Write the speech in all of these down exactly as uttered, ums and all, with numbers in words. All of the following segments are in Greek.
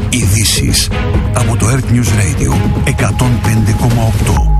Ειδήσεις από το Earth News Radio εκατόν πέντε κόμμα οκτώ.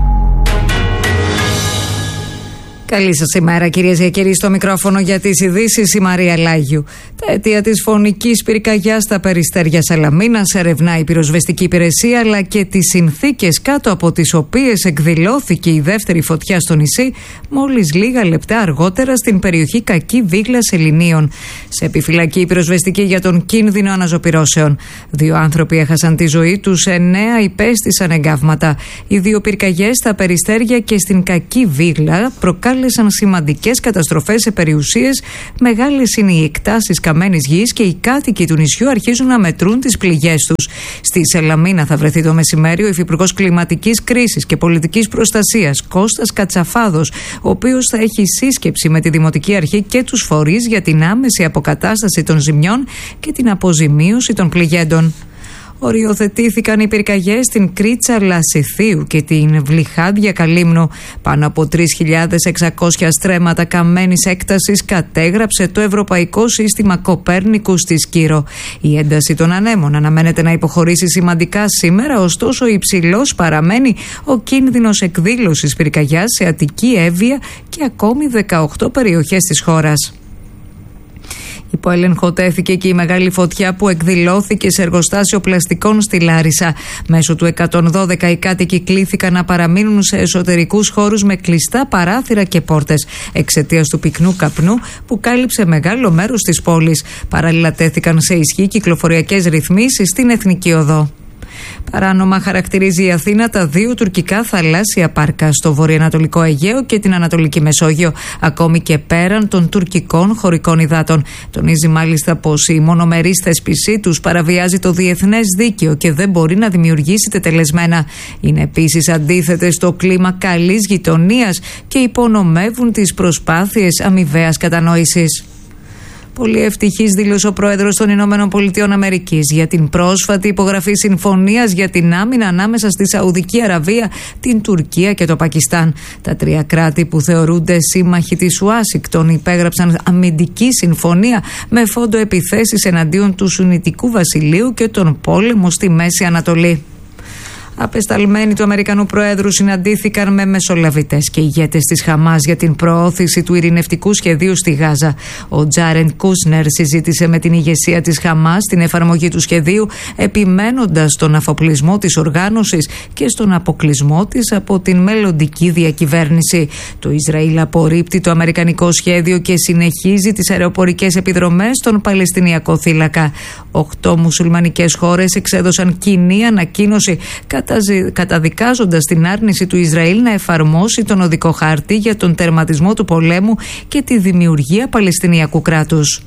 Καλή σας ημέρα, κυρίες και κύριοι, στο μικρόφωνο για τις ειδήσεις η Μαρία Λάγιου. Τα αιτία της φωνικής πυρκαγιάς στα Περιστέρια Σαλαμίνας ερευνά η πυροσβεστική υπηρεσία, αλλά και τις συνθήκες κάτω από τις οποίες εκδηλώθηκε η δεύτερη φωτιά στο νησί μόλις λίγα λεπτά αργότερα στην περιοχή Κακή Βίγλα Ελληνίων. Σε επιφυλακή η πυροσβεστική για τον κίνδυνο αναζωπυρώσεων. Δύο άνθρωποι έχασαν τη ζωή τους, εννέα υπέστησαν εγκάβματα. Οι δύο πυρκαγιές στα Περιστέρια και στην Κακή Βίγλα προκάλεσαν σημαντικές καταστροφές σε περιουσίες. Μεγάλες είναι οι εκτάσεις καμένης γης και οι κάτοικοι του νησιού αρχίζουν να μετρούν τις πληγές τους. Στη Σαλαμίνα θα βρεθεί το μεσημέρι ο Υφυπουργός Κλιματικής Κρίσης και Πολιτικής Προστασίας Κώστας Κατσαφάδος, ο οποίος θα έχει σύσκεψη με τη Δημοτική Αρχή και τους φορείς για την άμεση αποκατάσταση των ζημιών και την αποζημίωση των πληγέντων. Οριοθετήθηκαν οι πυρκαγιές στην Κρίτσα Λασιθίου και την Βλυχάδια Καλύμνου. Πάνω από τρεις χιλιάδες εξακόσια στρέμματα καμένης έκτασης κατέγραψε το Ευρωπαϊκό Σύστημα Κοπέρνικου στη Σκύρο. Η ένταση των ανέμων αναμένεται να υποχωρήσει σημαντικά σήμερα, ωστόσο υψηλός παραμένει ο κίνδυνος εκδήλωσης πυρκαγιάς σε Αττική, Εύβοια και ακόμη δεκαοκτώ περιοχές της χώρας. Υπό έλεγχο τέθηκε και η μεγάλη φωτιά που εκδηλώθηκε σε εργοστάσιο πλαστικών στη Λάρισα. Μέσω του εκατόν δώδεκα οι κάτοικοι κλήθηκαν να παραμείνουν σε εσωτερικούς χώρους με κλειστά παράθυρα και πόρτες εξαιτίας του πυκνού καπνού που κάλυψε μεγάλο μέρος της πόλης. Παράλληλα τέθηκαν σε ισχύ κυκλοφοριακές ρυθμίσεις στην Εθνική Οδό. Παράνομα χαρακτηρίζει η Αθήνα τα δύο τουρκικά θαλάσσια πάρκα στο βορειοανατολικό Αιγαίο και την Ανατολική Μεσόγειο, ακόμη και πέραν των τουρκικών χωρικών υδάτων. Τονίζει μάλιστα πως η μονομερής θέσπισή τους παραβιάζει το διεθνές δίκαιο και δεν μπορεί να δημιουργήσει τετελεσμένα. Είναι επίσης αντίθετες στο κλίμα καλής γειτονίας και υπονομεύουν τις προσπάθειες αμοιβαίας κατανόησης. Πολύ ευτυχής δήλωσε ο πρόεδρος των Ηνωμένων Πολιτειών Αμερικής για την πρόσφατη υπογραφή συμφωνίας για την άμυνα ανάμεσα στη Σαουδική Αραβία, την Τουρκία και το Πακιστάν. Τα τρία κράτη που θεωρούνται σύμμαχοι της Ουάσιγκτον υπέγραψαν αμυντική συμφωνία με φόντο επιθέσεις εναντίον του Σουνιτικού Βασιλείου και τον πόλεμο στη Μέση Ανατολή. Απεσταλμένοι του Αμερικανού Προέδρου συναντήθηκαν με μεσολαβητές και ηγέτες της Χαμάς για την προώθηση του ειρηνευτικού σχεδίου στη Γάζα. Ο Τζάρεντ Κούσνερ συζήτησε με την ηγεσία της Χαμάς την εφαρμογή του σχεδίου, επιμένοντας στον αφοπλισμό της οργάνωσης και στον αποκλεισμό της από την μελλοντική διακυβέρνηση. Το Ισραήλ απορρίπτει το αμερικανικό σχέδιο και συνεχίζει τις αεροπορικές επιδρομές στον Παλαιστινιακό θύλακα. Οχτώ μουσουλμανικές χώρες εξέδωσαν κοινή ανακοίνωση καταδικάζοντας την άρνηση του Ισραήλ να εφαρμόσει τον οδικό χάρτη για τον τερματισμό του πολέμου και τη δημιουργία Παλαιστινιακού κράτους.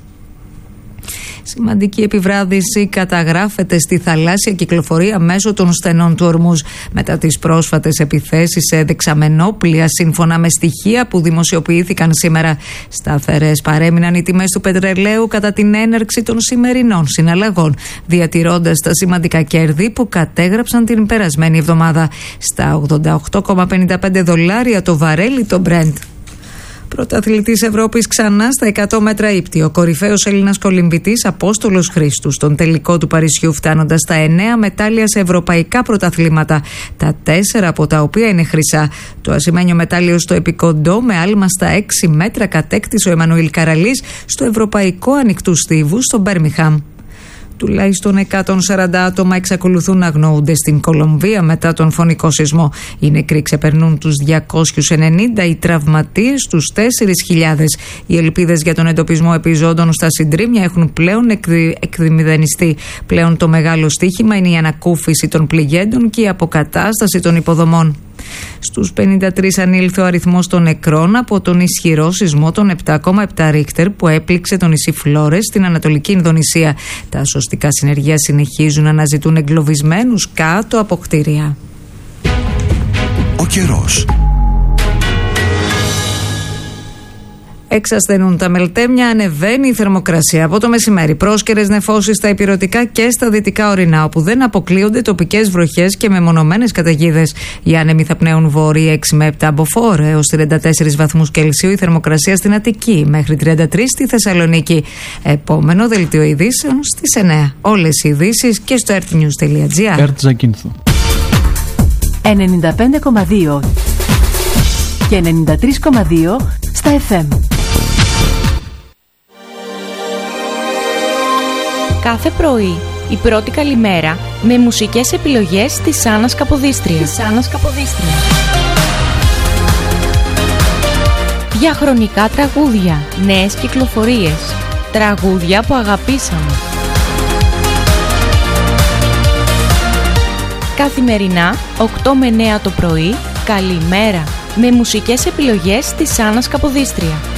Σημαντική επιβράδυση καταγράφεται στη θαλάσσια κυκλοφορία μέσω των στενών του Ορμούζ μετά τις πρόσφατες επιθέσεις σε δεξαμενόπλια, σύμφωνα με στοιχεία που δημοσιοποιήθηκαν σήμερα. Σταθερές παρέμειναν οι τιμές του πετρελαίου κατά την έναρξη των σημερινών συναλλαγών, διατηρώντας τα σημαντικά κέρδη που κατέγραψαν την περασμένη εβδομάδα στα ογδόντα οκτώ κόμμα πενήντα πέντε δολάρια το βαρέλι το Brent. Πρωταθλητής Ευρώπης ξανά στα εκατό μέτρα ύπτη, ο κορυφαίος Έλληνας κολυμβητής Απόστολος Χρήστου, στον τελικό του Παρισιού, φτάνοντας στα εννέα μετάλλια σε ευρωπαϊκά πρωταθλήματα, τα τέσσερα από τα οποία είναι χρυσά. Το ασημένιο μετάλλιο στο επικοντό με άλμα στα έξι μέτρα κατέκτησε ο Εμμανουήλ Καραλής στο Ευρωπαϊκό Ανοιχτού Στίβου στο Μπέρμιχαμ. Τουλάχιστον εκατόν σαράντα άτομα εξακολουθούν να αγνοούνται στην Κολομβία μετά τον φωνικό σεισμό. Οι νεκροί ξεπερνούν τους διακόσιους ενενήντα, οι τραυματίες τους τέσσερις χιλιάδες. Οι ελπίδες για τον εντοπισμό επιζώντων στα συντρίμμια έχουν πλέον εκδημηδενιστεί. Πλέον το μεγάλο στοίχημα είναι η ανακούφιση των πληγέντων και η αποκατάσταση των υποδομών. Στους πενήντα τρεις ανήλθε ο αριθμός των νεκρών από τον ισχυρό σεισμό των επτά κόμμα επτά Ρίχτερ που έπληξε το νησί Φλόρες στην Ανατολική Ινδονησία. Τα σωστικά συνεργεία συνεχίζουν να αναζητούν εγκλωβισμένους κάτω από κτίρια. Ο καιρός. Εξασθενούν τα μελτέμια, ανεβαίνει η θερμοκρασία από το μεσημέρι. Πρόσκαιρες νεφώσεις στα ηπειρωτικά και στα δυτικά ορεινά, όπου δεν αποκλείονται τοπικές βροχές και μεμονωμένες καταιγίδες. Οι άνεμοι θα πνέουν βόρειοι έξι με επτά μποφόρ έως τριάντα τέσσερις βαθμούς Κελσίου. Η θερμοκρασία στην Αττική μέχρι τριάντα τρεις στη Θεσσαλονίκη. Επόμενο δελτίο ειδήσεων στις εννιά. Όλες οι ειδήσεις και στο earthnews τελεία gr. Ερτ Ζακίνθου. ενενήντα πέντε κόμμα δύο και ενενήντα τρία κόμμα δύο στα εφ εμ. Κάθε πρωί η πρώτη καλημέρα με μουσικές επιλογές της Άννας Καποδίστριας. Της Άννας Καποδίστριας. Διαχρονικά τραγούδια, νέες κυκλοφορίες, τραγούδια που αγαπήσαμε. Καθημερινά, οκτώ με εννιά το πρωί, καλημέρα, με μουσικές επιλογές της Άννας Καποδίστρια.